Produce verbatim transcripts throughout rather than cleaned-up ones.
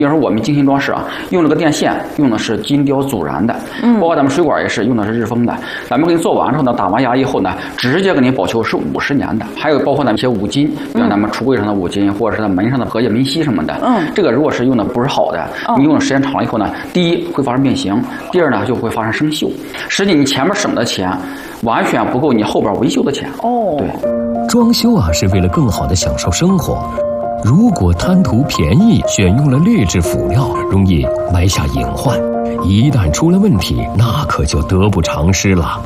比如说我们精心装饰啊，用这个电线用的是金雕阻燃的，嗯，包括咱们水管也是用的是日封的。咱们给你做完之后呢，打完牙以后呢，直接给你保修是五十年的。还有包括咱们一些五金，比如咱们橱柜上的五金，或者是在门上的荷叶门锡什么的，嗯，这个如果是用的不是好的，你用的时间长了以后呢，第一会发生变形，第二呢就会发生生锈。实际你前面省的钱，完全不够你后边维修的钱。哦，对， 装修啊是为了更好的享受生活。如果贪图便宜，选用了劣质辅料，容易埋下隐患，一旦出了问题，那可就得不偿失了。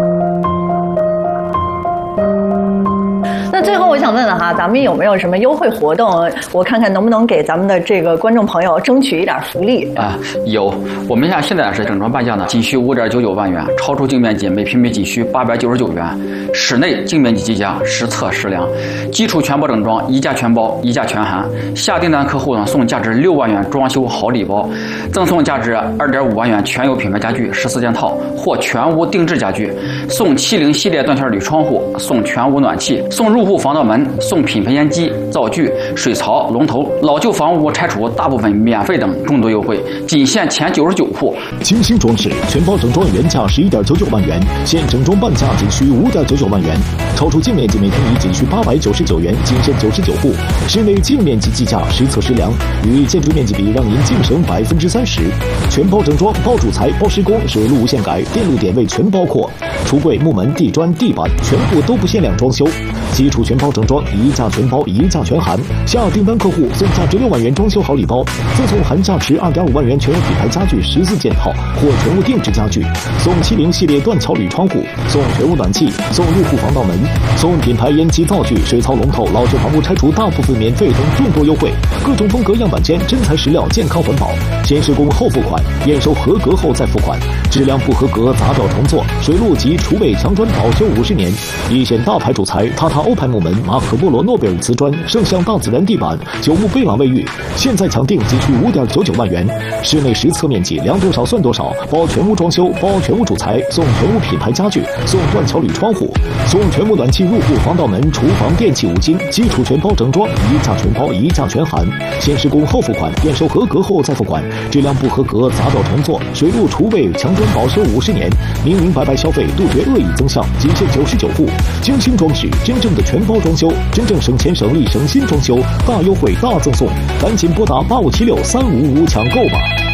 那最后我想问了哈，咱们有没有什么优惠活动？我看看能不能给咱们的这个观众朋友争取一点福利啊？有，我们现在现在是整装半价呢，仅需五点九九万元，超出净面积每平米仅需八百九十九元，室内净面积计价实测实量，基础全包整装，一价全包，一价全含。下订单客户呢送价值六万元装修好礼包，赠送价值二点五万元全有品牌家具十四件套或全屋定制家具，送七零系列断圈铝窗户，送全屋暖气，送入户防盗门，送品牌烟机、灶具、水槽、龙头，老旧房屋拆除大部分免费等众多优惠，仅限前九十九户。 精心装饰全包整装原价十一点九九万元，现整装半价仅需五点九九万元，超出净面积每平米仅需八百九十九元，仅限九十九户。室内净面积计价实测实量，与建筑面积比让您净省百分之三十。全包整装，包主材、包施工，水路无限改，电路点位全包括。橱柜、木门、地砖、地板全部都不限量装修。基础全包整装，一价全包，一价全含。下订单客户送价值六万元装修好礼包，赠送含价值二点五万元全有品牌家具十四件套或全屋定制家具，送七零系列断桥铝窗户，送全屋暖气，送入户防盗门，送品牌烟机、灶具、水槽、龙头，老旧房屋拆除大部分免费等众多优惠。各种风格样板间，真材实料，健康环保。先施工后付款，验收合格后再付款。质量不合格砸掉重做。水路及厨卫墙砖保修五十年。一线大牌主材塔塔欧派木门、马可波罗诺贝尔瓷砖、圣象大自然地板、九牧贝朗卫浴，现在抢订仅需五点九九万元。室内实测面积量多少算多少，包全屋装修，包全屋主材，送全屋品牌家具，送断桥铝窗户，送全屋暖气、入户防盗门、厨房电器五金，基础全包整装，一价全包，一价全含。先施工后付款，验收合格后再付款。质量不合格砸掉重做。水路厨卫墙砖保修五十年，明明白白消费，杜绝恶意增项，仅限九十九户。精心装饰，真正的全包装修，真正省钱省力省心装修，大优惠大赠送，赶紧拨打八五七六三五五抢购吧。